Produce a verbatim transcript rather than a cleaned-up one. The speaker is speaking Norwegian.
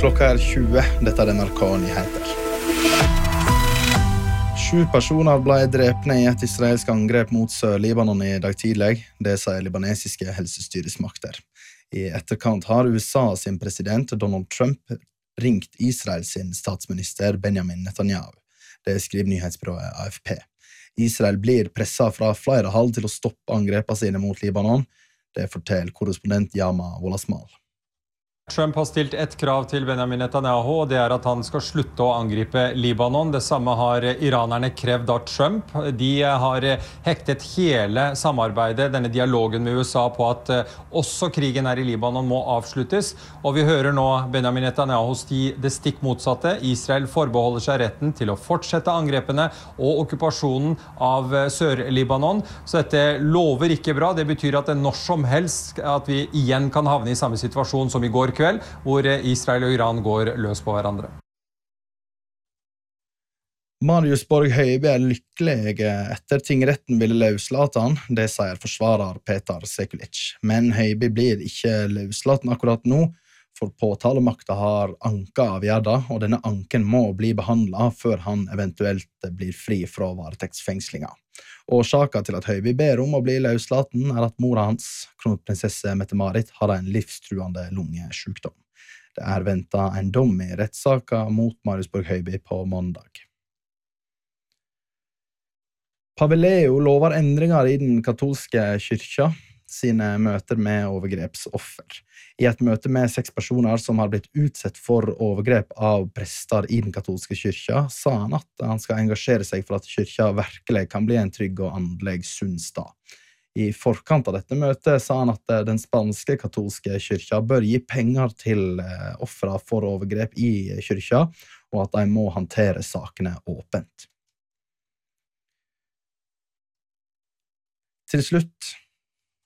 Klokka er tjue, dette er N R K Nyheter. Sju personer ble drepne i et israelsk angrep mot Sør-Libanon i dag tidlig, det sier libanesiske helsestyresmakter. I etterkant har U S A sin president Donald Trump ringt Israel sin statsminister Benjamin Netanyahu. Det skriver nyhetsbyrået A F P. Israel blir presset fra flere hold til å stoppe angrepene sine mot Libanon. Det forteller korrespondent Yama Wolasmal. Trump har stilt ett krav til Benjamin Netanyahu, og det er at han skal slutte å angripe Libanon. Det samme har iranerne krevd av Trump. De har hektet hele samarbeidet, denne dialogen med U S A, på at også krigen her i Libanon må avsluttes. Og vi hører nå Benjamin Netanyahu si det stikk motsatte. Israel forbeholder seg retten til å fortsette angrepene og okkupasjonen av Sør-Libanon. Så dette lover ikke bra. Det betyr at når som helst at vi igjen kan havne i samme situasjon som i går kveld, hvor Israel og Iran går løs på hverandre. Marius Borg Høiby er lykkelig etter tingretten ville løslate han, det sier forsvarer Petar Sekulic. Men Høiby blir ikke løslaten akkurat nå, for påtalemakta har anka avgjørelsen, og denne anken må bli behandlet før han eventuelt blir fri fra varetektsfengslinga. Årsaken til at Høiby ber om å bli løslaten er at mora hans, kronprinsesse Mette-Marit, har en livstruende lungesjukdom. Det er ventet en dom i rettssaken mot Marius Borg Høiby på mandag. Paveleo lover endringer i den katolske kyrkja sine møter med overgrepsoffer. I et møte med seks personer som har blitt utsett for overgrep av prester i den katolske kyrkja, sa han at han skal engasjere seg for at kyrkja virkelig kan bli en trygg og andelig sunn stad. I forkant av dette møtet sa han at den spanske katolske kyrkja bør gi penger til ofre for overgrep i kyrkja, og at de må håndtere sakene åpent. Til slutt